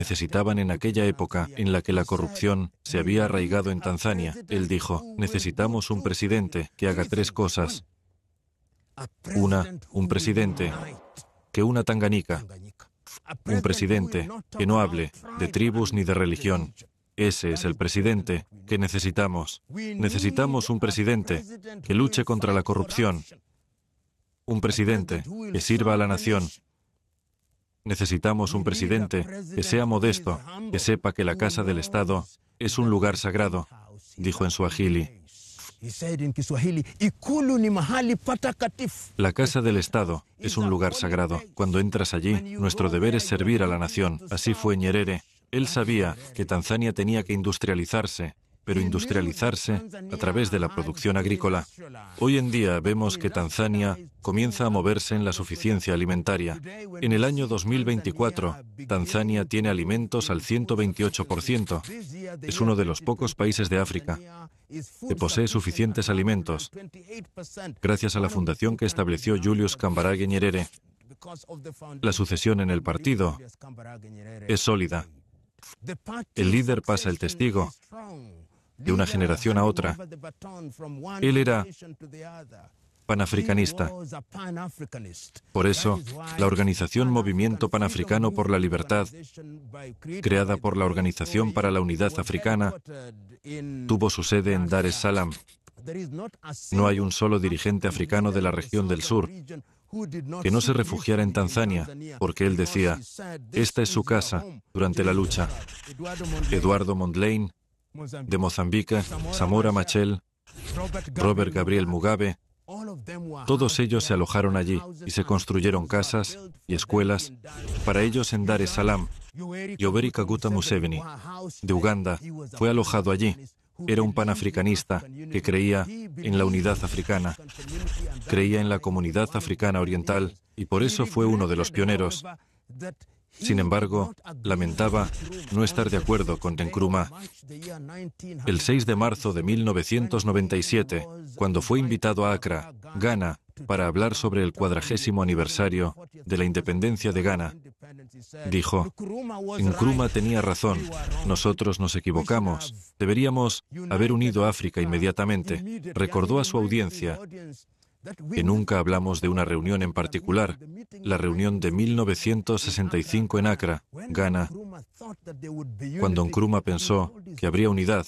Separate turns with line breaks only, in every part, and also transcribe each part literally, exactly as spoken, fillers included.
necesitaban en aquella época en la que la corrupción se había arraigado en Tanzania. Él dijo, necesitamos un presidente que haga tres cosas. Una, un presidente que una Tanganica. Un presidente que no hable de tribus ni de religión. Ese es el presidente que necesitamos. Necesitamos un presidente que luche contra la corrupción. Un presidente que sirva a la nación. Necesitamos un presidente que sea modesto, que sepa que la casa del Estado es un lugar sagrado, dijo en suajili. La casa del Estado es un lugar sagrado. Cuando entras allí, nuestro deber es servir a la nación. Así fue Nyerere. Él sabía que Tanzania tenía que industrializarse, pero industrializarse a través de la producción agrícola. Hoy en día vemos que Tanzania comienza a moverse en la suficiencia alimentaria. En el año dos mil veinticuatro, Tanzania tiene alimentos al ciento veintiocho por ciento. Es uno de los pocos países de África que posee suficientes alimentos, gracias a la fundación que estableció Julius Kambarage Nyerere. La sucesión en el partido es sólida. El líder pasa el testigo de una generación a otra. Él era panafricanista. Por eso, la organización Movimiento Panafricano por la Libertad, creada por la Organización para la Unidad Africana, tuvo su sede en Dar es Salaam. No hay un solo dirigente africano de la región del sur que no se refugiara en Tanzania, porque él decía, esta es su casa durante la lucha. Eduardo Mondlane, de Mozambique, Samora Machel, Robert Gabriel Mugabe, todos ellos se alojaron allí y se construyeron casas y escuelas para ellos en Dar es Salaam. Yoweri Kaguta Museveni, de Uganda, fue alojado allí. Era un panafricanista que creía en la unidad africana, creía en la comunidad africana oriental y por eso fue uno de los pioneros. Sin embargo, lamentaba no estar de acuerdo con Nkrumah. El seis de marzo de mil novecientos noventa y siete, cuando fue invitado a Accra, Ghana, para hablar sobre el cuadragésimo aniversario de la independencia de Ghana, dijo, Nkrumah tenía razón, nosotros nos equivocamos, deberíamos haber unido a África inmediatamente. Recordó a su audiencia que nunca hablamos de una reunión en particular, la reunión de mil novecientos sesenta y cinco en Accra, Ghana, cuando Nkrumah pensó que habría unidad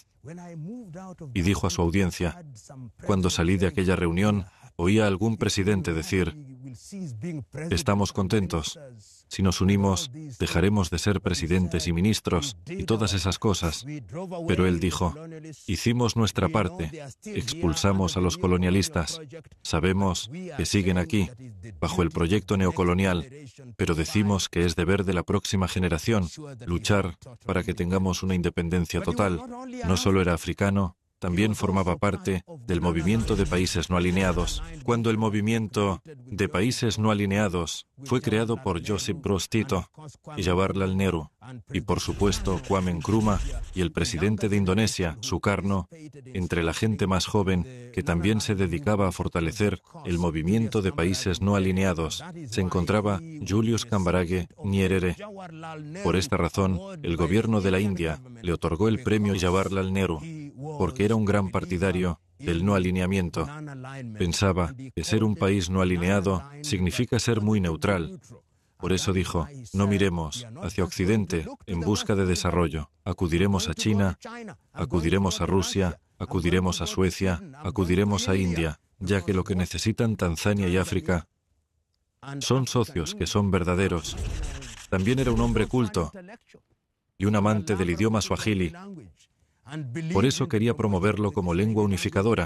y dijo a su audiencia, cuando salí de aquella reunión, oí a algún presidente decir, estamos contentos. Si nos unimos, dejaremos de ser presidentes y ministros y todas esas cosas. Pero él dijo, hicimos nuestra parte, expulsamos a los colonialistas. Sabemos que siguen aquí, bajo el proyecto neocolonial, pero decimos que es deber de la próxima generación luchar para que tengamos una independencia total. No solo era africano, también formaba parte del movimiento de países no alineados. Cuando el movimiento de países no alineados fue creado por Joseph Broz Tito y Jawaharlal Nehru, y por supuesto Kwame Nkrumah y el presidente de Indonesia, Sukarno, entre la gente más joven que también se dedicaba a fortalecer el movimiento de países no alineados, se encontraba Julius Kambarage Nyerere. Por esta razón, el gobierno de la India le otorgó el premio Jawaharlal Nehru, porque era un gran partidario del no alineamiento. Pensaba que ser un país no alineado significa ser muy neutral. Por eso dijo, no miremos hacia Occidente en busca de desarrollo. Acudiremos a China, acudiremos a Rusia, acudiremos a Suecia, acudiremos a India, ya que lo que necesitan Tanzania y África son socios que son verdaderos. También era un hombre culto y un amante del idioma suajili. Por eso quería promoverlo como lengua unificadora.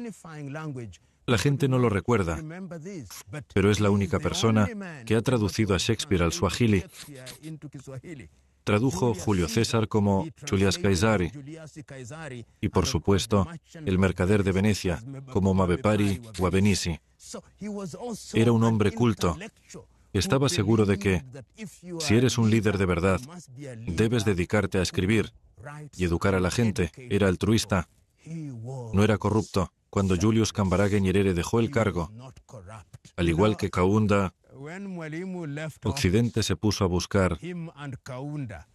La gente no lo recuerda, pero es la única persona que ha traducido a Shakespeare al suajili. Tradujo Julio César como Julius Caesari y, por supuesto, el mercader de Venecia como Mavepari Wabenisi. Era un hombre culto. Estaba seguro de que, si eres un líder de verdad, debes dedicarte a escribir y educar a la gente. Era altruista, no era corrupto. Cuando Julius Kambarage Nyerere dejó el cargo, al igual que Kaunda, Occidente se puso a buscar